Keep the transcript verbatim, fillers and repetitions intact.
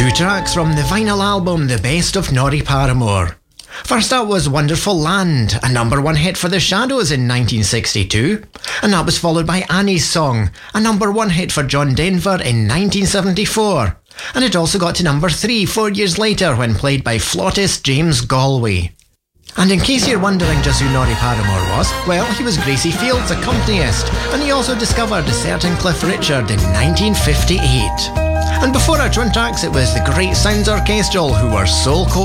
Two tracks from the vinyl album The Best of Norrie Paramore. First up was Wonderful Land, a number one hit for The Shadows in nineteen sixty-two, and that was followed by Annie's Song, a number one hit for John Denver in nineteen seventy-four, and it also got to number three four years later when played by flautist James Galway. And in case you're wondering just who Norrie Paramore was, well, he was Gracie Field's accompanist, and he also discovered a certain Cliff Richard in nineteen fifty-eight. And before our twin tracks, it was the Great Sounds Orchestral, who were Soul Coast